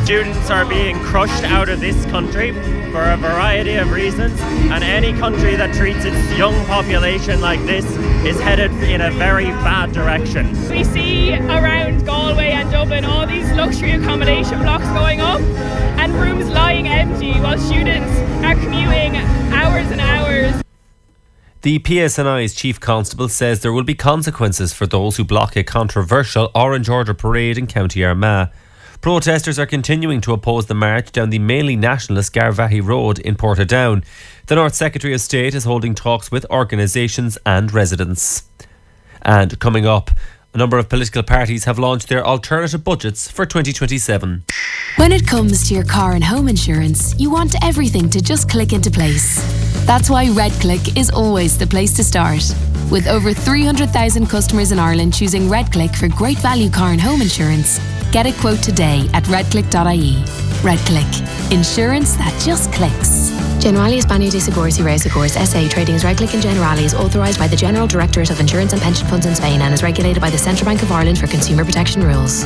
Students are being crushed out of this country for a variety of reasons, and any country that treats its young population like this is headed in a very bad direction. We see around Galway and Dublin all these luxury accommodation blocks going up and rooms lying empty while students are commuting hours and hours. The PSNI's Chief Constable says there will be consequences for those who block a controversial Orange Order parade in County Armagh. Protesters are continuing to oppose the march down the mainly nationalist Garvaghey Road in Portadown. The North Secretary of State is holding talks with organisations and residents. And coming up, a number of political parties have launched their alternative budgets for 2027. When it comes to your car and home insurance, you want everything to just click into place. That's why RedClick is always the place to start. With over 300,000 customers in Ireland choosing RedClick for great value car and home insurance, get a quote today at redclick.ie. RedClick. Insurance that just clicks. Generali España de Seguros y Reasegurs SA trading as RedClick and Generali is authorised by the General Directorate of Insurance and Pension Funds in Spain and is regulated by the Central Bank of Ireland for consumer protection rules.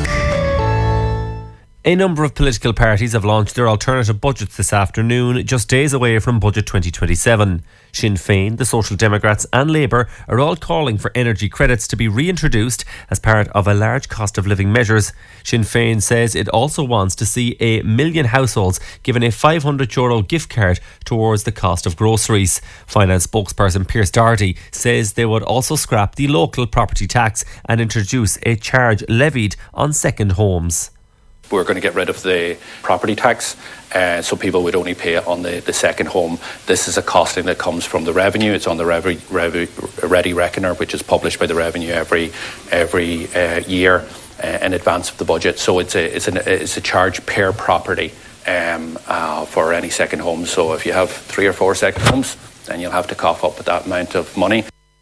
A number of political parties have launched their alternative budgets this afternoon, just days away from Budget 2027. Sinn Féin, the Social Democrats and Labour are all calling for energy credits to be reintroduced as part of a large cost of living measures. Sinn Féin says it also wants to see 1 million households given a €500 gift card towards the cost of groceries. Finance spokesperson Pierce Doherty says they would also scrap the local property tax and introduce a charge levied on second homes. We're going to get rid of the property tax, so people would only pay it on the second home. This is a costing that comes from the revenue. It's on the Ready Reckoner, which is published by the Revenue every year in advance of the budget. So it's a charge per property for any second home. So if you have 3 or 4 second homes, then you'll have to cough up with that amount of money.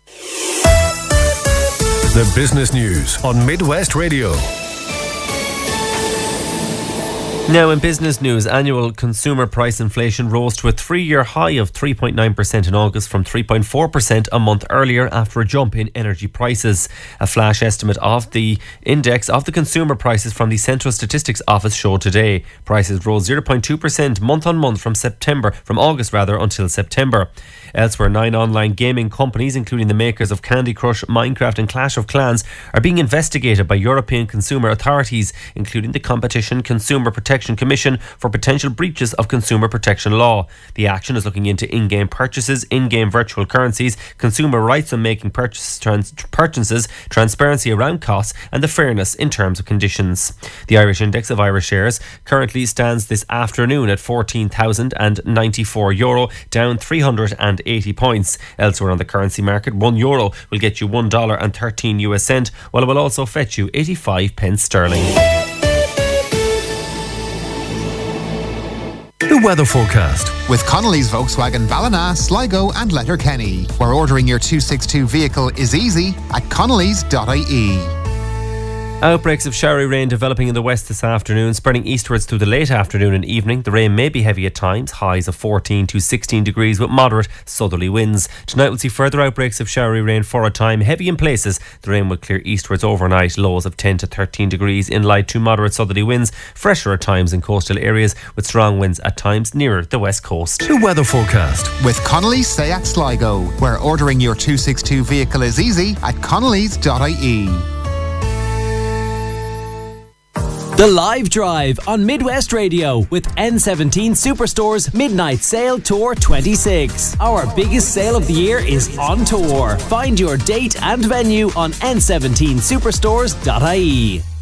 The business news on Midwest Radio. Now in business news, annual consumer price inflation rose to a 3-year high of 3.9% in August from 3.4% a month earlier after a jump in energy prices. A flash estimate of the index of the consumer prices from the Central Statistics Office showed today. Prices rose 0.2% month on month from August until September. Elsewhere, 9 online gaming companies, including the makers of Candy Crush, Minecraft and Clash of Clans, are being investigated by European consumer authorities, including the Competition Consumer Protection Commission, for potential breaches of consumer protection law. The action is looking into in-game purchases, in-game virtual currencies, consumer rights on making purchases, transparency around costs and the fairness in terms of conditions. The Irish index of Irish shares currently stands this afternoon at €14,094, down 380 points. Elsewhere on the currency market, €1 will get you $1.13, while it will also fetch you 85 pence sterling. The weather forecast. With Connolly's Volkswagen Ballina, Sligo and Letterkenny, where ordering your 262 vehicle is easy at connolly's.ie. Outbreaks of showery rain developing in the west this afternoon, spreading eastwards through the late afternoon and evening. The rain may be heavy at times, highs of 14 to 16 degrees with moderate southerly winds. Tonight we'll see further outbreaks of showery rain for a time, heavy in places. The rain will clear eastwards overnight, lows of 10 to 13 degrees in light to moderate southerly winds, fresher at times in coastal areas with strong winds at times nearer the west coast. The weather forecast. With Connolly's Seat Sligo, where ordering your 262 vehicle is easy at connolly's.ie. The Live Drive on Midwest Radio with N17 Superstore's Midnight Sale Tour 26. Our biggest sale of the year is on tour. Find your date and venue on n17superstores.ie.